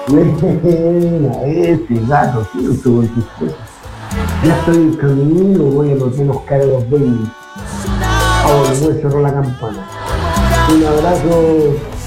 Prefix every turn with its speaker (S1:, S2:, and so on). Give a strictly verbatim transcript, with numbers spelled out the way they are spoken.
S1: Mira, este gato, sí, estuvo en tus cosas. Ya estoy en camino, voy a Hotel Oscar a los veinte. Ah, bueno, voy a cerrar la campana. Un abrazo.